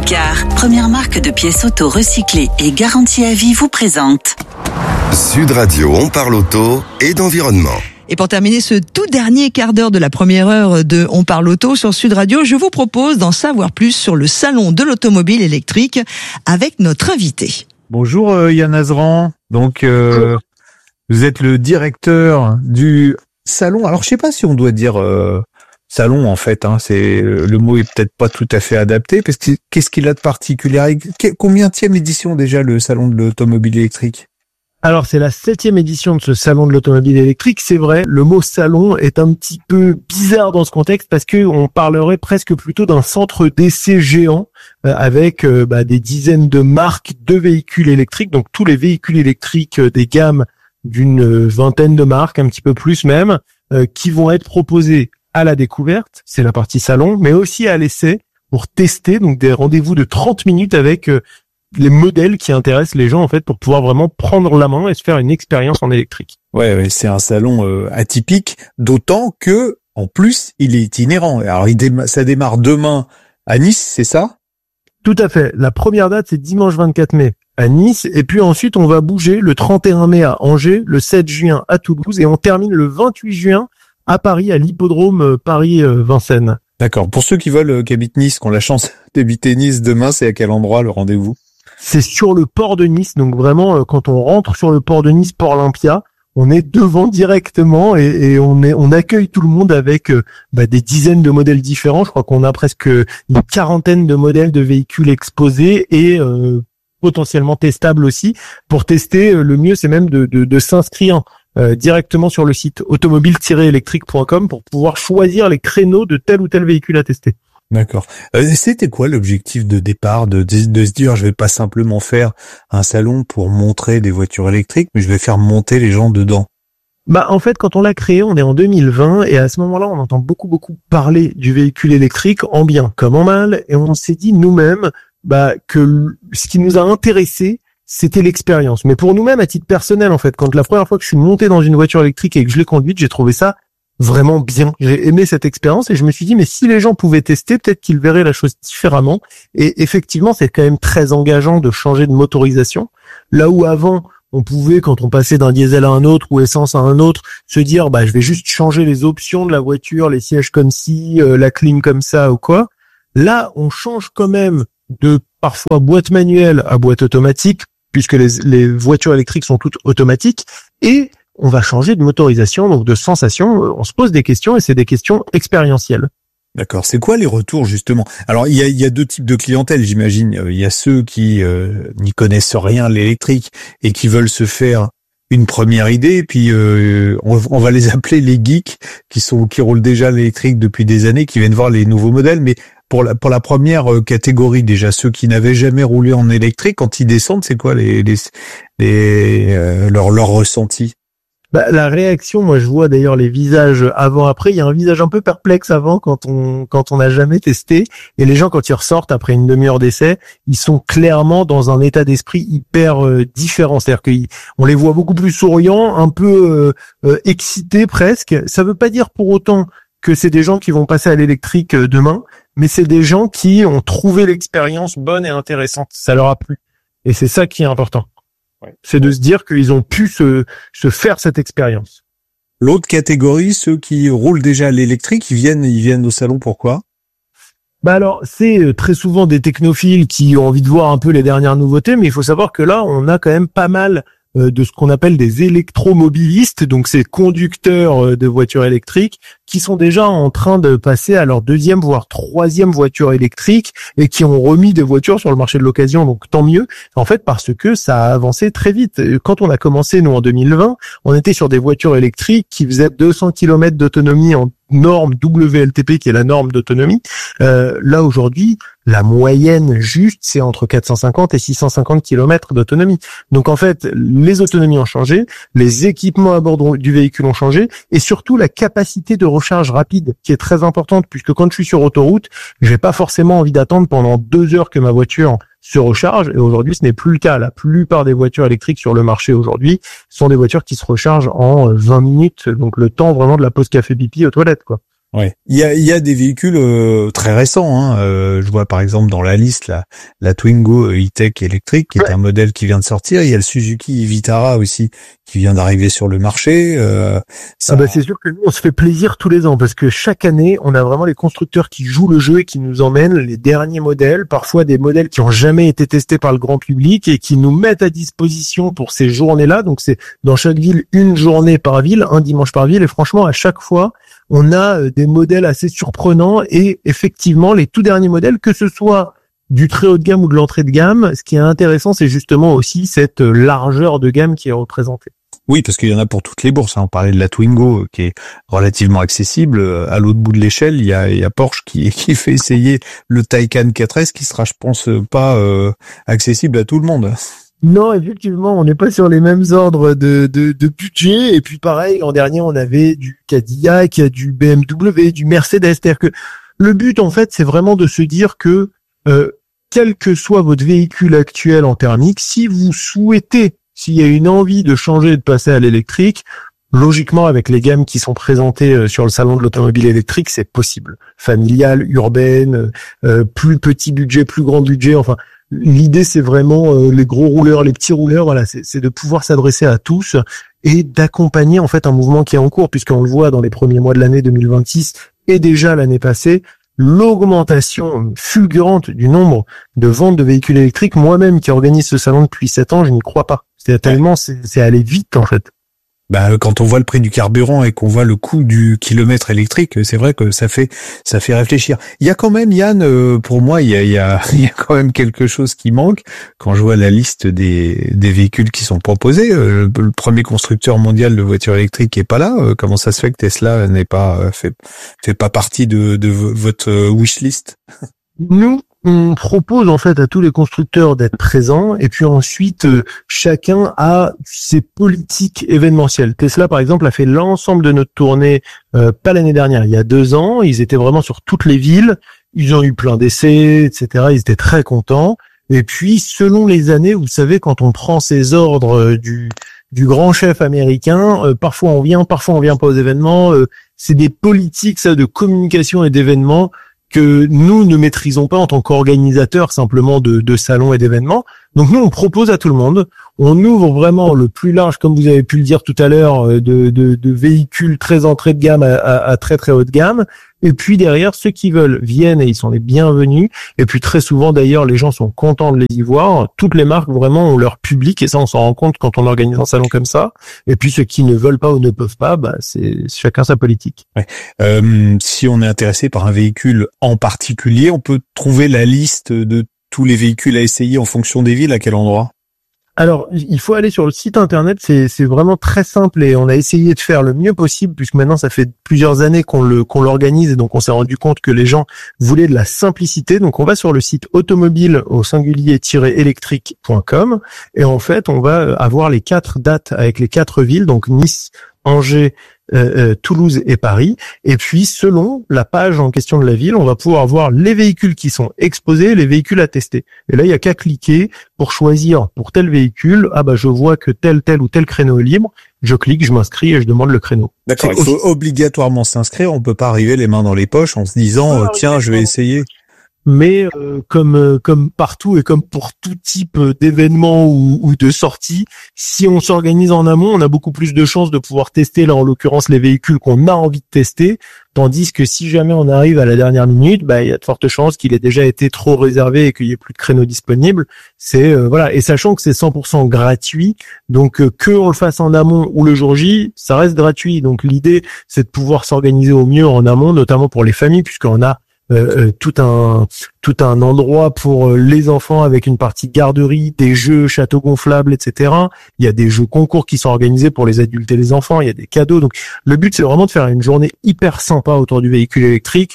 Car, première marque de pièces auto recyclées et garantie à vie, vous présente Sud Radio, on parle auto et d'environnement. Et pour terminer ce tout dernier quart d'heure de la première heure de On parle auto sur Sud Radio, je vous propose d'en savoir plus sur le salon de l'automobile électrique avec notre invité. Bonjour Yann Azran. Donc vous êtes le directeur du salon. Alors je sais pas si on doit dire salon en fait. C'est le mot est peut-être pas tout à fait adapté parce que qu'est-ce qu'il a de particulier? Combienième édition déjà le salon de l'automobile électrique? Alors, c'est la 7e édition de ce salon de l'automobile électrique. C'est vrai, le mot salon est un petit peu bizarre dans ce contexte parce que on parlerait presque plutôt d'un centre d'essai géant avec des dizaines de marques de véhicules électriques. Donc, tous les véhicules électriques des gammes d'une vingtaine de marques, un petit peu plus même, qui vont être proposés à la découverte. C'est la partie salon, mais aussi à l'essai pour tester. Donc, des rendez-vous de 30 minutes avec les modèles qui intéressent les gens en fait pour pouvoir vraiment prendre la main et se faire une expérience en électrique. Ouais, c'est un salon atypique, d'autant que en plus il est itinérant. Alors ça démarre demain à Nice, c'est ça? Tout à fait. La première date c'est dimanche 24 mai à Nice et puis ensuite on va bouger le 31 mai à Angers, le 7 juin à Toulouse et on termine le 28 juin à Paris à l'hippodrome Paris-Vincennes. D'accord. Pour ceux qui veulent qui habitent Nice, qui ont la chance d'habiter Nice demain, c'est à quel endroit le rendez-vous? C'est sur le port de Nice, donc vraiment quand on rentre sur le port de Nice, port Olympia, on est devant directement et on accueille tout le monde avec des dizaines de modèles différents. Je crois qu'on a presque une quarantaine de modèles de véhicules exposés et potentiellement testables aussi. Pour tester, le mieux c'est même de s'inscrire directement sur le site automobile-électrique.com pour pouvoir choisir les créneaux de tel ou tel véhicule à tester. D'accord. C'était quoi l'objectif de départ de se dire je vais pas simplement faire un salon pour montrer des voitures électriques, mais je vais faire monter les gens dedans? En fait, quand on l'a créé, on est en 2020 et à ce moment-là, on entend beaucoup parler du véhicule électrique en bien comme en mal et on s'est dit nous-mêmes que ce qui nous a intéressé, c'était l'expérience. Mais pour nous-mêmes, à titre personnel, en fait, quand la première fois que je suis monté dans une voiture électrique et que je l'ai conduite, j'ai trouvé ça vraiment bien. J'ai aimé cette expérience et je me suis dit, mais si les gens pouvaient tester, peut-être qu'ils verraient la chose différemment. Et effectivement, c'est quand même très engageant de changer de motorisation. Là où avant, on pouvait, quand on passait d'un diesel à un autre ou essence à un autre, se dire, je vais juste changer les options de la voiture, les sièges comme ci, la clim comme ça ou quoi. Là, on change quand même de parfois boîte manuelle à boîte automatique, puisque les voitures électriques sont toutes automatiques et on va changer de motorisation, donc de sensation. On se pose des questions et c'est des questions expérientielles. D'accord. C'est quoi les retours justement? Alors il y a deux types de clientèle, j'imagine. Il y a ceux qui n'y connaissent rien à l'électrique et qui veulent se faire une première idée. Puis on va les appeler les geeks qui roulent déjà à l'électrique depuis des années, qui viennent voir les nouveaux modèles. Mais pour la première catégorie, déjà ceux qui n'avaient jamais roulé en électrique, quand ils descendent, c'est quoi leur ressenti? La réaction, moi je vois d'ailleurs les visages avant-après, il y a un visage un peu perplexe avant quand on n'a jamais testé et les gens quand ils ressortent après une demi-heure d'essai, ils sont clairement dans un état d'esprit hyper différent, c'est-à-dire qu'on les voit beaucoup plus souriants, un peu excités presque. Ça veut pas dire pour autant que c'est des gens qui vont passer à l'électrique demain, mais c'est des gens qui ont trouvé l'expérience bonne et intéressante, ça leur a plu. Et c'est ça qui est important. Ouais. C'est de se dire qu'ils ont pu se faire cette expérience. L'autre catégorie, ceux qui roulent déjà à l'électrique, ils viennent au salon, pourquoi? Alors, c'est très souvent des technophiles qui ont envie de voir un peu les dernières nouveautés, mais il faut savoir que là, on a quand même pas mal de ce qu'on appelle des électromobilistes, donc ces conducteurs de voitures électriques qui sont déjà en train de passer à leur deuxième voire troisième voiture électrique et qui ont remis des voitures sur le marché de l'occasion, donc tant mieux, en fait parce que ça a avancé très vite. Quand on a commencé, nous, en 2020, on était sur des voitures électriques qui faisaient 200 km d'autonomie en norme WLTP, qui est la norme d'autonomie. Là, aujourd'hui, la moyenne juste, c'est entre 450 et 650 km d'autonomie. Donc, en fait, les autonomies ont changé, les équipements à bord du véhicule ont changé, et surtout la capacité de recharge rapide, qui est très importante, puisque quand je suis sur autoroute, j'ai pas forcément envie d'attendre pendant 2 heures que ma voiture se recharge, et aujourd'hui, ce n'est plus le cas. La plupart des voitures électriques sur le marché aujourd'hui sont des voitures qui se rechargent en 20 minutes, donc le temps vraiment de la pause café pipi aux toilettes, quoi. Ouais. Il y a des véhicules très récents. Hein. Je vois par exemple dans la liste la Twingo E-Tech électrique, qui est un modèle qui vient de sortir. Il y a le Suzuki Vitara aussi qui vient d'arriver sur le marché. C'est sûr que nous on se fait plaisir tous les ans parce que chaque année on a vraiment les constructeurs qui jouent le jeu et qui nous emmènent les derniers modèles, parfois des modèles qui ont jamais été testés par le grand public et qui nous mettent à disposition pour ces journées-là. Donc c'est dans chaque ville une journée par ville, un dimanche par ville, et franchement à chaque fois on a des modèles assez surprenants et effectivement les tout derniers modèles, que ce soit du très haut de gamme ou de l'entrée de gamme, ce qui est intéressant c'est justement aussi cette largeur de gamme qui est représentée. Oui, parce qu'il y en a pour toutes les bourses. On parlait de la Twingo qui est relativement accessible. À l'autre bout de l'échelle, il y a Porsche qui fait essayer le Taycan 4S qui sera, je pense, pas accessible à tout le monde. Non, effectivement, on n'est pas sur les mêmes ordres de budget. Et puis pareil, l'an dernier, on avait du Cadillac, du BMW, du Mercedes. C'est-à-dire que le but, en fait, c'est vraiment de se dire que quel que soit votre véhicule actuel en thermique, si vous souhaitez, s'il y a une envie de changer et de passer à l'électrique, logiquement, avec les gammes qui sont présentées sur le salon de l'automobile électrique, c'est possible. Familiale, urbaine, plus petit budget, plus grand budget, enfin... L'idée, c'est vraiment les gros rouleurs, les petits rouleurs. Voilà, c'est de pouvoir s'adresser à tous et d'accompagner en fait un mouvement qui est en cours, puisqu'on le voit dans les premiers mois de l'année 2026 et déjà l'année passée, l'augmentation fulgurante du nombre de ventes de véhicules électriques. Moi-même, qui organise ce salon depuis 7 ans, je n'y crois pas. C'est tellement, c'est allé vite en fait. Bah, quand on voit le prix du carburant et qu'on voit le coût du kilomètre électrique, c'est vrai que ça fait réfléchir. Il y a quand même, Yann, pour moi, il y a quand même quelque chose qui manque quand je vois la liste des véhicules qui sont proposés. Le premier constructeur mondial de voitures électriques est pas là. Comment ça se fait que Tesla n'est pas fait pas partie de votre wishlist? Nous, on propose en fait à tous les constructeurs d'être présents et puis ensuite chacun a ses politiques événementielles. Tesla par exemple a fait l'ensemble de notre tournée pas l'année dernière, il y a 2 ans. Ils étaient vraiment sur toutes les villes, ils ont eu plein d'essais, etc. Ils étaient très contents. Et puis selon les années, vous savez, quand on prend ses ordres du grand chef américain, parfois on vient pas aux événements. C'est des politiques ça de communication et d'événements que nous ne maîtrisons pas en tant qu'organisateurs simplement de salons et d'événements. Donc nous, on propose à tout le monde. On ouvre vraiment le plus large, comme vous avez pu le dire tout à l'heure, de véhicules très entrée de gamme à très très haut de gamme. Et puis derrière, ceux qui veulent viennent et ils sont les bienvenus. Et puis très souvent d'ailleurs, les gens sont contents de les y voir. Toutes les marques vraiment ont leur public et ça, on s'en rend compte quand on organise un salon comme ça. Et puis ceux qui ne veulent pas ou ne peuvent pas, c'est chacun sa politique. Ouais. Si on est intéressé par un véhicule en particulier, on peut trouver la liste de tous les véhicules à essayer en fonction des villes. À quel endroit? Alors, il faut aller sur le site internet, c'est vraiment très simple et on a essayé de faire le mieux possible puisque maintenant ça fait plusieurs années qu'on l'organise et donc on s'est rendu compte que les gens voulaient de la simplicité. Donc on va sur le site automobile au singulier-électrique.com et en fait on va avoir les 4 dates avec les 4 villes, donc Nice, Angers, Toulouse et Paris. Et puis, selon la page en question de la ville, on va pouvoir voir les véhicules qui sont exposés, les véhicules à tester. Et là, il y a qu'à cliquer pour choisir pour tel véhicule. Ah bah, je vois que tel ou tel créneau est libre. Je clique, je m'inscris et je demande le créneau. D'accord. Il faut obligatoirement s'inscrire. On peut pas arriver les mains dans les poches en se disant tiens, je vais essayer. Mais comme partout et comme pour tout type d'événement ou de sortie, si on s'organise en amont, on a beaucoup plus de chances de pouvoir tester, là en l'occurrence, les véhicules qu'on a envie de tester, tandis que si jamais on arrive à la dernière minute, il y a de fortes chances qu'il ait déjà été trop réservé et qu'il y ait plus de créneaux disponibles. C'est voilà, et sachant que c'est 100% gratuit, donc que on le fasse en amont ou le jour J, ça reste gratuit. Donc l'idée, c'est de pouvoir s'organiser au mieux en amont, notamment pour les familles, puisqu'on a tout un endroit pour les enfants avec une partie garderie, des jeux châteaux gonflables, etc. Il y a des jeux concours qui sont organisés pour les adultes et les enfants. Il y a des cadeaux. Donc le but, c'est vraiment de faire une journée hyper sympa autour du véhicule électrique.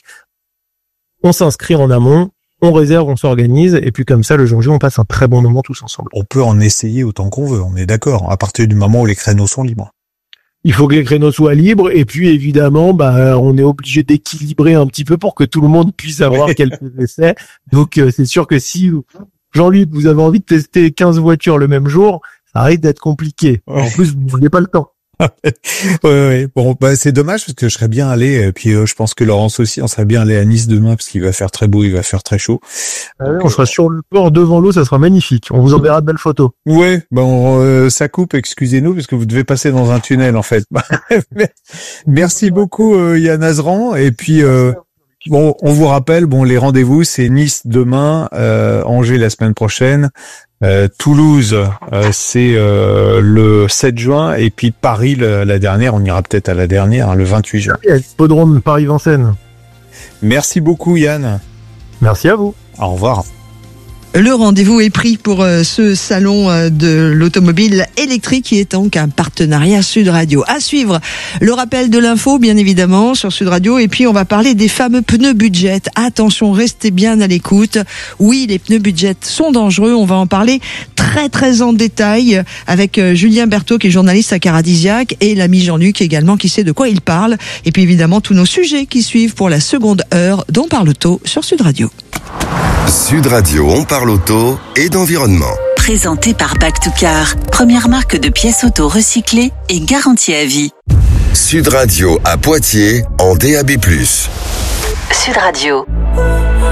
On s'inscrit en amont, on réserve, on s'organise, et puis comme ça, le jour J, on passe un très bon moment tous ensemble. On peut en essayer autant qu'on veut. On est d'accord. À partir du moment où les créneaux sont libres. Il faut que les créneaux soient libres et puis évidemment, on est obligé d'équilibrer un petit peu pour que tout le monde puisse avoir quelques essais. Donc c'est sûr que si Jean-Luc, vous avez envie de tester 15 voitures le même jour, ça risque d'être compliqué. En plus, vous n'avez pas le temps. Ouais. Bon, bah c'est dommage parce que je serais bien allé. Et puis je pense que Laurence aussi, on serait bien allé à Nice demain parce qu'il va faire très beau, il va faire très chaud. On sera sur le port devant l'eau, ça sera magnifique. On vous enverra de belles photos. Ouais, bon, ça coupe, excusez-nous parce que vous devez passer dans un tunnel en fait. Merci beaucoup Yann Azran. Et puis bon, on vous rappelle, les rendez-vous c'est Nice demain, Angers la semaine prochaine. Toulouse, c'est le 7 juin, et puis Paris, la dernière, on ira peut-être à la dernière, le 28 juin. Hippodrome Paris-Vincennes. Merci beaucoup Yann. Merci à vous. Au revoir. Le rendez-vous est pris pour ce salon de l'automobile électrique qui est donc un partenariat Sud Radio. À suivre, le rappel de l'info, bien évidemment, sur Sud Radio. Et puis, on va parler des fameux pneus budget. Attention, restez bien à l'écoute. Oui, les pneus budget sont dangereux. On va en parler très, très en détail avec Julien Berthaud, qui est journaliste à Caradisiac, et l'ami Jean-Luc également, qui sait de quoi il parle. Et puis, évidemment, tous nos sujets qui suivent pour la seconde heure d'On parle auto sur Sud Radio. Sud Radio, on parle auto et d'environnement. Présenté par Back to Car, première marque de pièces auto recyclées et garantie à vie. Sud Radio à Poitiers en DAB+. Sud Radio.